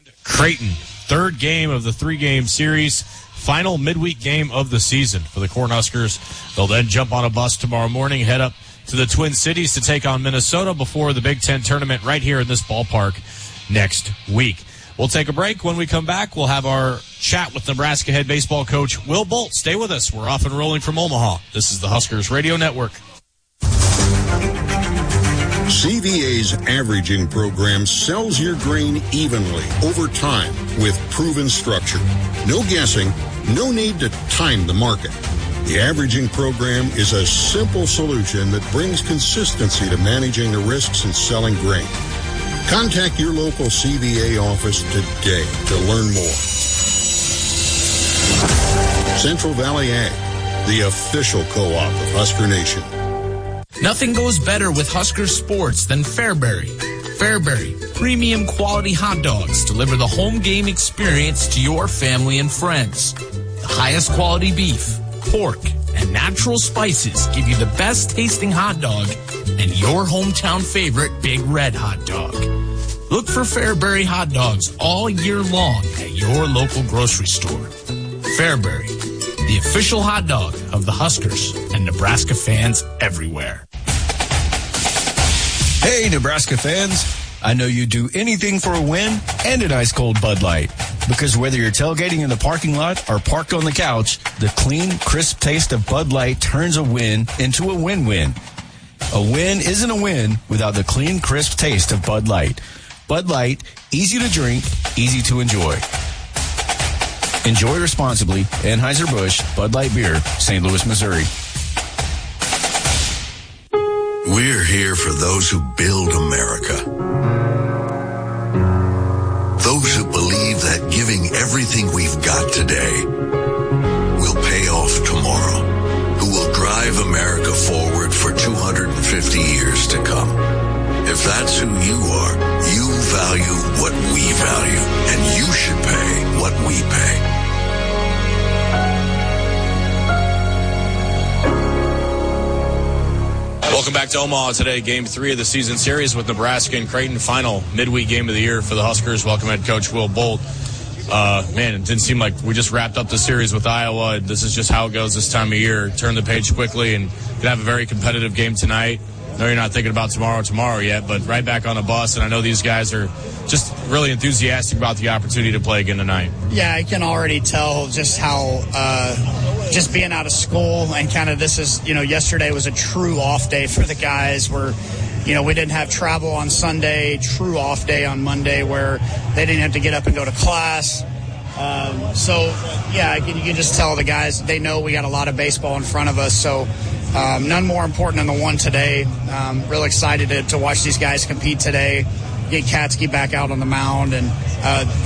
Creighton, third game of the three-game series, final midweek game of the season for the Cornhuskers. They'll then jump on a bus tomorrow morning, head up to the Twin Cities to take on Minnesota before the Big Ten tournament right here in this ballpark next week. We'll take a break. When we come back, we'll have our chat with Nebraska head baseball coach Will Bolt. Stay with us. We're off and rolling from Omaha. This is the Huskers Radio Network. CVA's averaging program sells your grain evenly over time with proven structure. No guessing, no need to time the market. The averaging program is a simple solution that brings consistency to managing the risks in selling grain. Contact your local CVA office today to learn more. Central Valley Ag, the official co-op of Husker Nation. Nothing goes better with Husker sports than Fairbury. Fairbury, premium quality hot dogs deliver the home game experience to your family and friends. The highest quality beef, pork, and natural spices give you the best tasting hot dog and your hometown favorite Big Red hot dog. Look for Fairbury hot dogs all year long at your local grocery store. Fairbury, the official hot dog of the Huskers and Nebraska fans everywhere. Hey, Nebraska fans. I know you'd do anything for a win and an ice cold Bud Light. Because whether you're tailgating in the parking lot or parked on the couch, the clean, crisp taste of Bud Light turns a win into a win-win. A win isn't a win without the clean, crisp taste of Bud Light. Bud Light, easy to drink, easy to enjoy. Enjoy responsibly. Anheuser-Busch, Bud Light Beer, St. Louis, Missouri. We're here for those who build America. Those who believe that giving everything we've got today will pay off tomorrow. Who will drive America forward for 250 years to come. If that's who you are, you value what we value, and you should pay what we pay. Welcome back to Omaha today, Game 3 of the season series with Nebraska and Creighton, final midweek game of the year for the Huskers. Welcome head coach Will Bolt. Man, it didn't seem like we just wrapped up the series with Iowa. This is just how it goes this time of year. Turn the page quickly and gonna have a very competitive game tonight. I know you're not thinking about tomorrow yet, but right back on the bus, and I know these guys are just really enthusiastic about the opportunity to play again tonight. Yeah, I can already tell just how just being out of school and kind of this is, yesterday was a true off day for the guys where, we didn't have travel on Sunday, true off day on Monday where they didn't have to get up and go to class. You can just tell the guys, they know we got a lot of baseball in front of us, so none more important than the one today. Real excited to watch these guys compete today, get Katsky back out on the mound, and